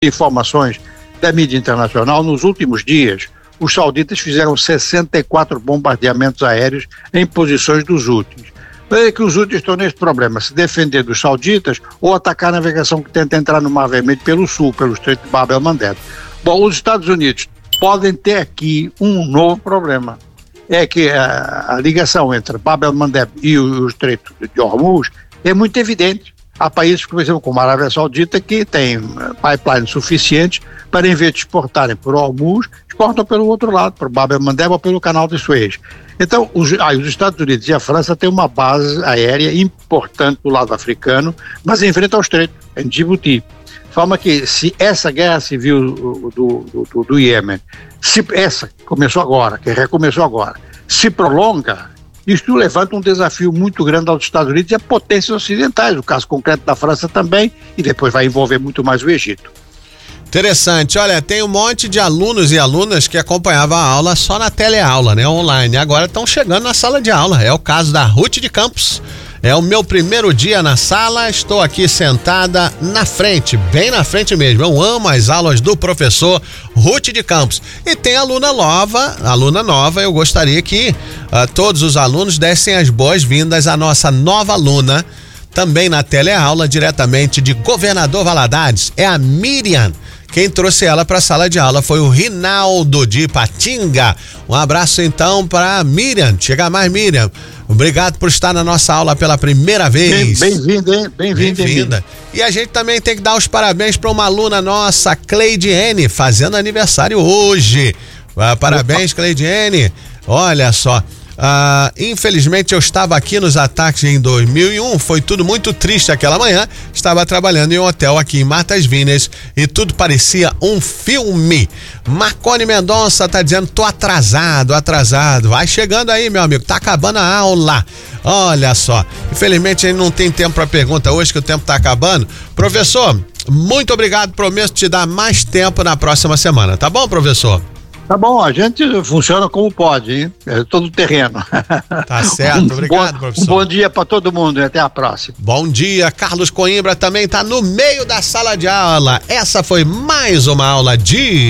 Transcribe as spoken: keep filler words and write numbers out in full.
informações da mídia internacional, nos últimos dias, os sauditas fizeram sessenta e quatro bombardeamentos aéreos em posições dos Houthis. É que os Houthis estão nesse problema, se defender dos sauditas ou atacar a navegação que tenta entrar no Mar Vermelho pelo sul, pelo Estreito de Bab el-Mandeb. Bom, os Estados Unidos podem ter aqui um novo problema. É que a, a ligação entre Bab el-Mandeb e o, o Estreito de Hormuz é muito evidente. Há países, por exemplo, como a Arábia Saudita, que tem pipelines suficientes para, em vez de exportarem por Hormuz, exportam pelo outro lado, por Bab el-Mandeb ou pelo Canal de Suez. Então, os, ah, os Estados Unidos e a França têm uma base aérea importante do lado africano, mas em frente ao Estreito, em Djibouti. De forma que, se essa guerra civil do, do, do, do Iêmen, se essa começou agora, que recomeçou agora, se prolonga, isto levanta um desafio muito grande aos Estados Unidos e a potências ocidentais, o caso concreto da França também, e depois vai envolver muito mais o Egito. Interessante, olha, tem um monte de alunos e alunas que acompanhavam a aula só na teleaula, né, online, agora estão chegando na sala de aula, é o caso da Ruth de Campos. É o meu primeiro dia na sala, estou aqui sentada na frente, bem na frente mesmo. Eu amo as aulas do professor Ruth de Campos. E tem aluna nova, aluna nova, eu gostaria que uh, todos os alunos dessem as boas-vindas à nossa nova aluna, também na teleaula, diretamente de Governador Valadares. É a Miriam. Quem trouxe ela para a sala de aula foi o Rinaldo de Ipatinga. Um abraço então para Miriam. Chega mais, Miriam. Obrigado por estar na nossa aula pela primeira vez. Bem-vinda, hein? Bem-vinda. Bem-vinda. E a gente também tem que dar os parabéns para uma aluna nossa, Cleidiene, fazendo aniversário hoje. Ah, parabéns, Cleidiene. Olha só. Ah, infelizmente eu estava aqui nos ataques em dois mil e um, foi tudo muito triste aquela manhã, estava trabalhando em um hotel aqui em Matas Vinhas e tudo parecia um filme. Marconi Mendonça tá dizendo, tô atrasado, atrasado, vai chegando aí meu amigo, tá acabando a aula. Olha só, infelizmente a gente não tem tempo para pergunta hoje que o tempo tá acabando. Professor, muito obrigado, prometo te dar mais tempo na próxima semana, tá bom, professor? Tá bom, a gente funciona como pode, hein? É todo terreno. Tá certo, um obrigado, bom, professor. Um bom dia para todo mundo e até a próxima. Bom dia, Carlos Coimbra também tá no meio da sala de aula. Essa foi mais uma aula de